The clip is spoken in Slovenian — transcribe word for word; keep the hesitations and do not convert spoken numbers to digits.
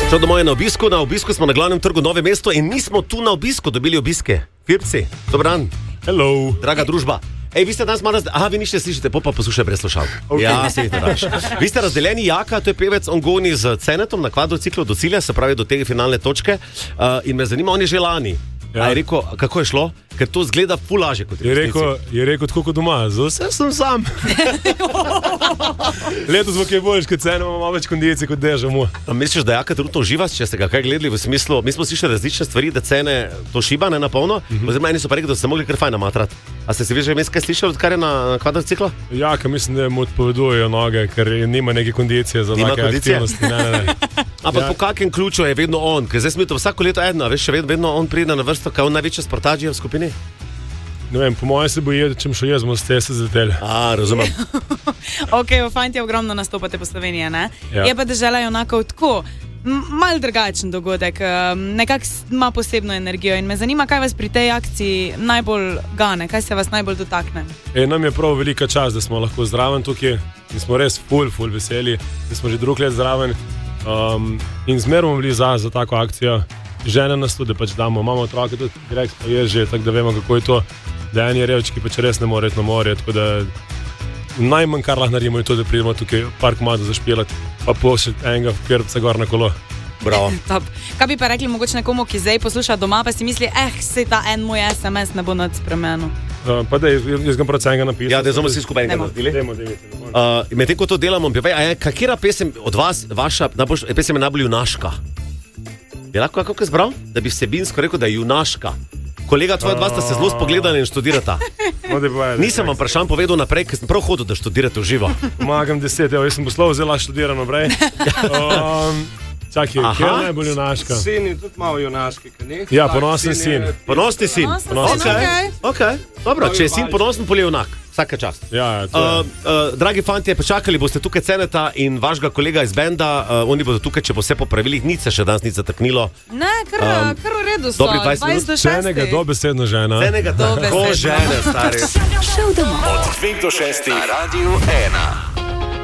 Šel domov je na obisku, na obisku smo na glavnem trgu Nove mesto in mi smo tu na obisku dobili obiske. Firpci, dober dan. Hello. Draga družba. Ej, vi ste danes malo razdeljeni, aha, vi nište slišite, pa pa poslušaj brez slušalk. Okay. Ja, se jih ne daš. Vi ste razdeljeni, Jaka, to je pevec, on goni z Cenetom na kvadrociklu do cilja, se pravi do te finalne točke. Uh, in me zanima, on je že lani. Ja. A je rekel, kako je šlo? Ker to zgleda ful lažje kot je rekel, je rekel tako kot doma, za vse sem sam. Letos bo kaj boljš, kot Ceno, imamo več kondicij kot dežemo. A misliš, da Jaka trenutno uživa, če ste ga kaj gledali v smislu, mi smo slišali različne stvari, da Cene to šiba, ne na polno, mm-hmm. oziroma eni so pa rekli, da ste mogli kar fajn namatrat. A ste si vi že vmes kaj slišali, odkar je na kvadrociklu? Jaka, mislim, da mu odpovedujejo noge, ker nima neke kondicije za take aktivnosti. Ne, ne, ne. Ampak ja. Po kakem ključu je vedno on, ker zdaj smo to vsako leto eno, veš, še vedno, vedno on pride na vrsto, kaj on največji sportaž je v skupini? Ne vem, po mojem se boji, čem še jaz bomo s te se zleteli. A, razumem. Ok, fanti ogromno nastopate po Sloveniji, ne? Ja. Je pa dežela onako tako, mal drugačen dogodek, nekak ima posebno energijo in me zanima, kaj vas pri tej akciji najbolj gane, kaj se vas najbolj dotakne. E, nam je prav velika čast, da smo lahko zraven tukaj in smo res ful, ful veseli, da smo že drug let zraven. Um, in zmer bomo bili za, za tako akcijo. Žene nas tudi pač damo, imamo otroke tudi, Greg pa je že, tako da vemo, kako je to, da eni revčki pač res ne more na morje, tako da najmanj kar lahko naredimo je to, da pridemo tukaj par komadov zašpilati, pa pošljati enega Firpca gor na kolo. Bravo. Top. Kaj bi pa rekli mogoče nekomu, ki zdaj posluša doma, pa si misli, eh, sej ta en moj es em es ne bo nad spremenil. Uh, pa da, jaz ga prav cenga napisal. Ja, da smo vsi skupaj enega naredili. Demo, demo, demo. Uh, medtem ko to delamo, bi vej, a je, kakera pesem od vas, vaša najbolj, pesem je najbolj junaška? Je lahko kako izbral? Da bi vsebinsko rekel, da je junaška. Kolega, tvoja dva sta se zelo spogledali in študirata. No, boje, Nisem vam vprašan povedal naprej, ker sem prav hodil, da študirate v živo. Pomagam deset, evo, jaz sem poslal zelo študiran naprej. Um, Čakaj, kje je najbolj junaška? Sin je tudi malo junaški, kaj ni? Ja, ponosen sin. Ponosni sin. Ponosen sin, okay. Okay. Dobro, če je sin ponosen, pol je junak. Vsaka čast. Ja, ja, uh, uh, dragi fantje, počakali boste tukaj Ceneta in vašega kolega iz benda. Uh, oni bodo tukaj, če bo vse po pravilih, nič se še danes nič zataknilo. Ne, kar, um, kar v redu so. dvajset do šestih. Cenega dobesedno žena. Cenega tako žene, stari. Šel domov. Od dveh do šestih na Radiu ena.